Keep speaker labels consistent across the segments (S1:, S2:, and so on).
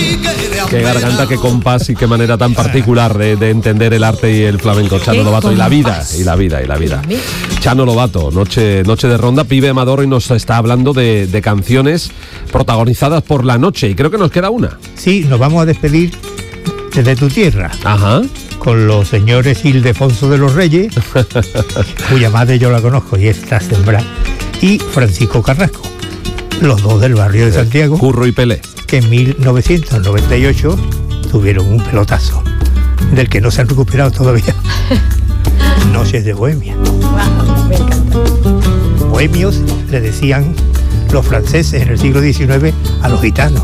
S1: Qué garganta, qué compás y qué manera tan particular de entender el arte y el flamenco. Chano Lobato y la vida. Chano Lobato, noche de ronda, pibe amador, y nos está hablando de canciones protagonizadas por la noche. Y creo que nos queda una.
S2: Sí, nos vamos a despedir desde tu tierra.
S1: Ajá.
S2: Con los señores Ildefonso de los Reyes, cuya madre yo la conozco y está sembrada, y Francisco Carrasco, los dos del barrio de Santiago,
S1: Curro y Pelé,
S2: que en 1998 tuvieron un pelotazo del que no se han recuperado todavía. Noches de Bohemia.
S3: Wow, me encanta.
S2: Bohemios le decían los franceses en el siglo XIX a los gitanos,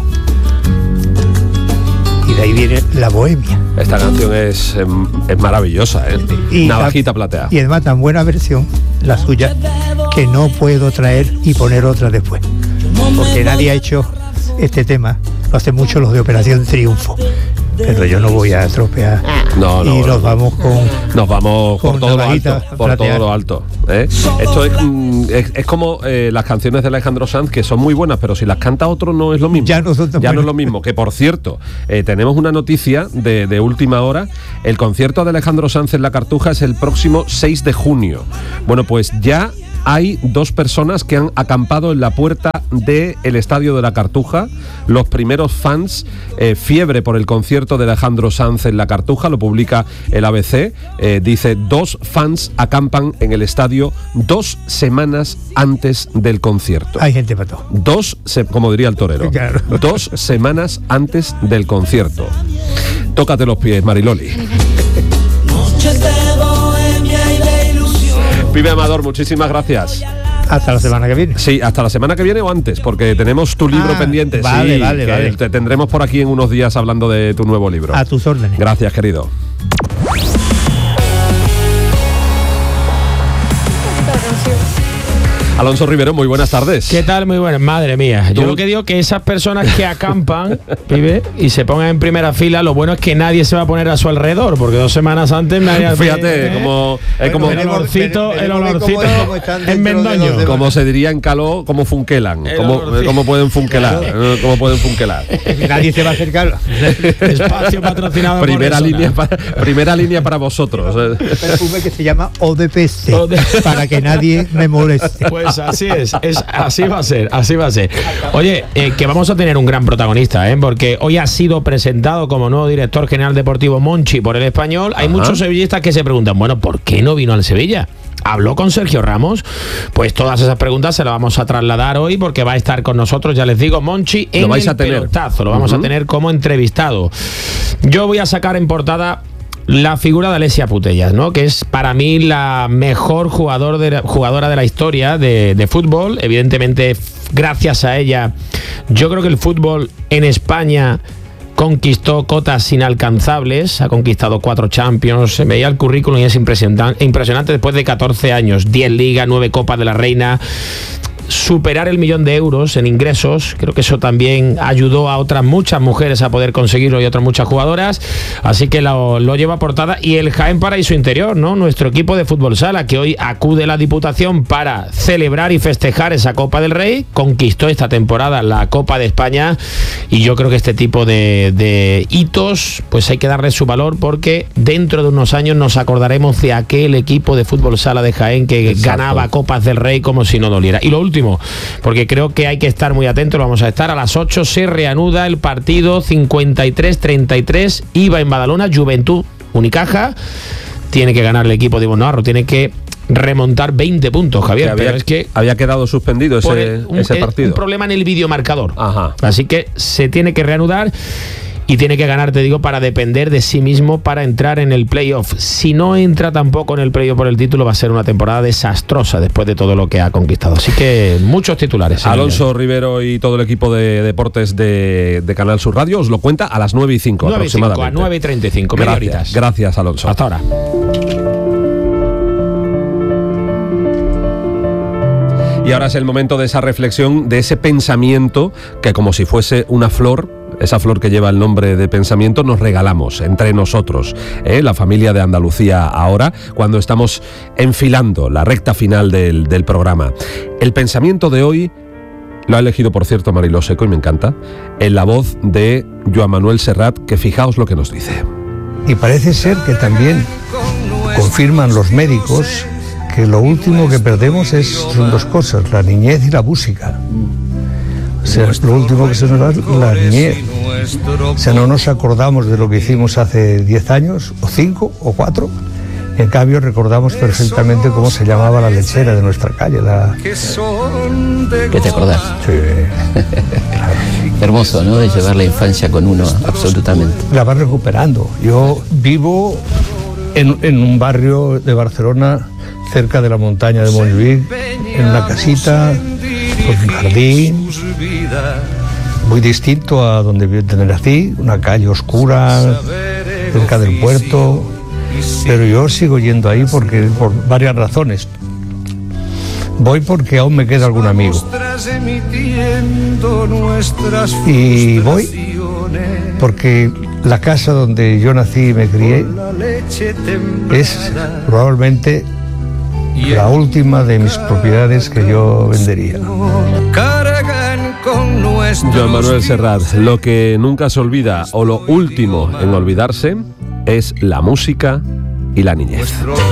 S2: y de ahí viene la bohemia.
S1: Esta canción es maravillosa, ¿eh? Navajita plateada.
S2: Y además tan buena versión la suya que no puedo traer y poner otra después, porque nadie ha hecho este tema. Lo hacen mucho los de Operación Triunfo, pero yo no voy a estropear.
S1: No,
S2: y nos vamos
S1: por todo lo alto, ¿eh? Esto es como las canciones de Alejandro Sanz, que son muy buenas, pero si las canta otro no es lo mismo. Ya no es lo mismo. Que por cierto, tenemos una noticia de última hora. El concierto de Alejandro Sanz en La Cartuja es el próximo 6 de junio. Bueno, pues ya hay 2 personas que han acampado en la puerta del estadio de La Cartuja. Los primeros fans, fiebre por el concierto de Alejandro Sanz en La Cartuja, lo publica el ABC. Dice: 2 fans acampan en el estadio 2 semanas antes del concierto.
S2: Hay gente para todo.
S1: Como diría el torero,
S2: claro.
S1: 2 semanas antes del concierto. Tócate los pies, Mariloli. Pibe Amador, muchísimas gracias.
S2: Hasta la semana que viene.
S1: Sí, hasta la semana que viene o antes, porque tenemos tu libro pendiente.
S2: Vale.
S1: Te tendremos por aquí en unos días hablando de tu nuevo libro.
S2: A tus órdenes.
S1: Gracias, querido. Alonso Rivero, muy buenas tardes.
S4: ¿Qué tal? Muy buenas. Madre mía. Yo lo que digo que esas personas que acampan, pibe, y se pongan en primera fila, lo bueno es que nadie se va a poner a su alrededor, porque 2 semanas antes me haría...
S1: Fíjate, como
S4: el olorcito en Mendoño.
S1: Como se diría en caló, como funkelan. Como pueden funkelar.
S2: Claro.
S1: Como pueden funkelar.
S2: Nadie se va a acercar.
S4: Espacio patrocinado
S1: primera línea para vosotros.
S2: Un perfume que se llama Eau de Peste, para que nadie me moleste.
S4: Pues así así va a ser. Oye, que vamos a tener un gran protagonista, porque hoy ha sido presentado como nuevo director general deportivo Monchi por El Español. Hay muchos sevillistas que se preguntan, bueno, ¿por qué no vino al Sevilla? ¿Habló con Sergio Ramos? Pues todas esas preguntas se las vamos a trasladar hoy, porque va a estar con nosotros, ya les digo, Monchi en el pelotazo. Lo vamos a tener como entrevistado. Yo voy a sacar en portada la figura de Alessia Putellas, ¿no? Que es para mí la mejor jugadora de la historia de fútbol. Evidentemente, gracias a ella, yo creo que el fútbol en España conquistó cotas inalcanzables. Ha conquistado 4 Champions. Se veía el currículum y es impresionante después de 14 años. 10 Ligas, 9 Copas de la Reina. Superar el 1.000.000 de euros en ingresos, creo que eso también ayudó a otras muchas mujeres a poder conseguirlo y otras muchas jugadoras, así que lo lleva a portada. Y el Jaén Paraíso Interior, ¿no? Nuestro equipo de fútbol sala, que hoy acude a la Diputación para celebrar y festejar esa Copa del Rey, conquistó esta temporada la Copa de España, y yo creo que este tipo de hitos pues hay que darle su valor, porque dentro de unos años nos acordaremos de aquel equipo de fútbol sala de Jaén que ganaba Copas del Rey como si no doliera. Y lo último, porque creo que hay que estar muy atentos, lo vamos a estar a las 8, se reanuda el partido 53-33, iba en Badalona, Juventud Unicaja, tiene que ganar el equipo de Ivonne Navarro, tiene que remontar 20 puntos, Javier, pero es que
S1: había quedado suspendido ese partido.
S4: Un problema en el videomarcador.
S1: Ajá.
S4: Así que se tiene que reanudar y tiene que ganar, te digo, para depender de sí mismo para entrar en el playoff. Si no entra tampoco en el playoff por el título, va a ser una temporada desastrosa después de todo lo que ha conquistado. Así que muchos titulares.
S1: Alonso Rivero y todo el equipo de deportes de Canal Sur Radio os lo cuenta a las 9:05 aproximadamente.
S4: A 9:35.
S1: Gracias, Alonso.
S4: Hasta ahora.
S1: Y ahora es el momento de esa reflexión, de ese pensamiento que, como si fuese una flor, esa flor que lleva el nombre de pensamiento, nos regalamos entre nosotros, la familia de Andalucía ahora, cuando estamos enfilando la recta final del programa. El pensamiento de hoy Lo ha elegido, por cierto, Mariló Seco, y me encanta, en la voz de Joan Manuel Serrat, que fijaos lo que nos dice.
S3: Y parece ser que también confirman los médicos que lo último que perdemos son dos cosas, la niñez y la música. O sea, lo último que se nos va es la niñez. O sea, no nos acordamos de lo que hicimos hace 10 años, o 5, o 4. En cambio, recordamos perfectamente cómo se llamaba la lechera de nuestra calle.
S5: ¿Qué te acordás?
S3: Sí. Claro.
S5: Hermoso, ¿no? De llevar la infancia con uno, absolutamente.
S3: La vas recuperando. Yo vivo en un barrio de Barcelona, cerca de la montaña de Montjuïc, en una casita, con un jardín, muy distinto a donde nací, una calle oscura, cerca del puerto. Pero yo sigo yendo ahí por varias razones. Voy porque aún me queda algún amigo. Y voy porque la casa donde yo nací y me crié es probablemente la última de mis propiedades que yo vendería.
S1: Joan Manuel Serrat, lo que nunca se olvida, o lo último en olvidarse, es la música y la niñez.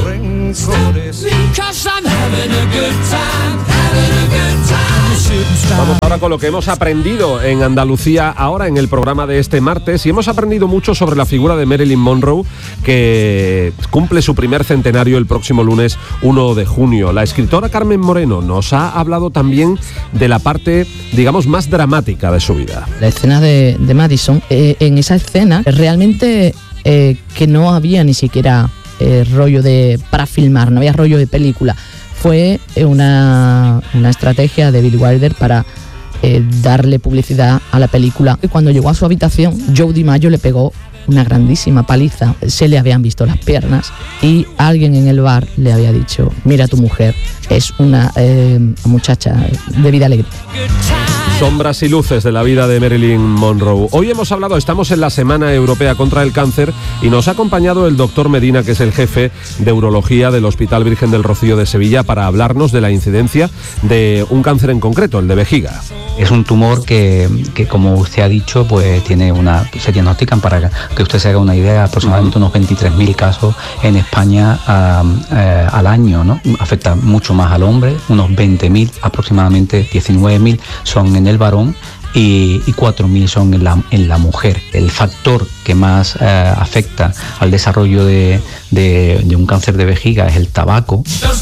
S1: Vamos ahora con lo que hemos aprendido en Andalucía ahora en el programa de este martes, y hemos aprendido mucho sobre la figura de Marilyn Monroe, que cumple su primer centenario el próximo lunes 1 de junio. La escritora Carmen Moreno nos ha hablado también de la parte, digamos, más dramática de su vida.
S6: La escena de Madison, en esa escena realmente que no había ni siquiera rollo para filmar, no había rollo de película. Fue una estrategia de Billy Wilder para darle publicidad a la película. Y cuando llegó a su habitación, Joe DiMaggio le pegó una grandísima paliza. Se le habían visto las piernas y alguien en el bar le había dicho: mira, tu mujer es una muchacha de vida alegre.
S1: Sombras y luces de la vida de Marilyn Monroe. Hoy estamos en la Semana Europea contra el Cáncer, y nos ha acompañado el doctor Medina, que es el jefe de urología del Hospital Virgen del Rocío de Sevilla, para hablarnos de la incidencia de un cáncer en concreto, el de vejiga.
S7: Es un tumor que como usted ha dicho, pues se diagnostican, para que usted se haga una idea, aproximadamente unos 23.000 casos en España al año, ¿no? Afecta mucho más al hombre, unos 20.000, aproximadamente 19.000 son en el varón y 4.000 son en la mujer. El factor que más afecta al desarrollo de un cáncer de vejiga es el tabaco.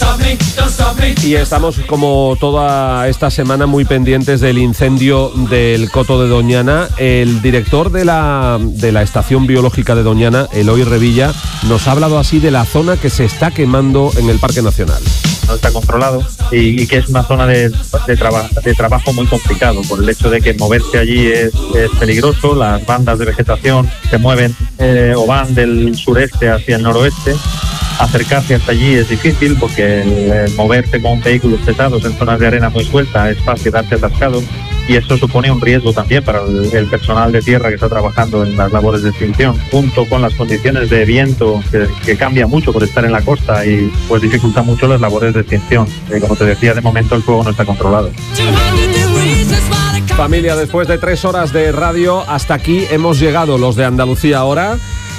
S1: Y estamos, como toda esta semana, muy pendientes del incendio del Coto de Doñana. El director de la Estación Biológica de Doñana, Eloy Revilla, nos ha hablado así de la zona que se está quemando en el Parque Nacional.
S8: No está controlado y que es una zona de trabajo muy complicado, por el hecho de que moverse allí es peligroso. Las bandas de vegetación se mueven o van del sureste hacia el noroeste. Acercarse hasta allí es difícil porque el moverse con vehículos pesados en zonas de arena muy suelta es fácil darse atascado, y eso supone un riesgo también para el personal de tierra que está trabajando en las labores de extinción, junto con las condiciones de viento que cambia mucho por estar en la costa y pues dificulta mucho las labores de extinción. Como te decía, de momento el fuego no está controlado.
S1: Familia, después de 3 horas de radio, hasta aquí hemos llegado los de Andalucía Ahora.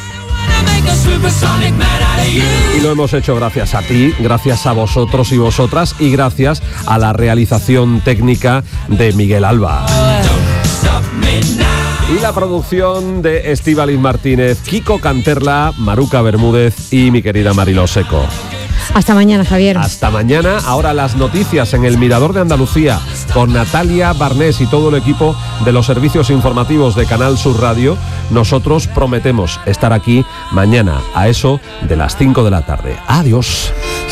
S1: Y lo hemos hecho gracias a ti, gracias a vosotros y vosotras, y gracias a la realización técnica de Miguel Alba. Y la producción de Estíbaliz Martínez, Kiko Canterla, Maruca Bermúdez y mi querida Mariló Seco.
S9: Hasta mañana, Javier.
S1: Hasta mañana. Ahora las noticias en el Mirador de Andalucía con Natalia Barnés y todo el equipo de los servicios informativos de Canal Sur Radio. Nosotros prometemos estar aquí mañana a eso de las 5 de la tarde. Adiós.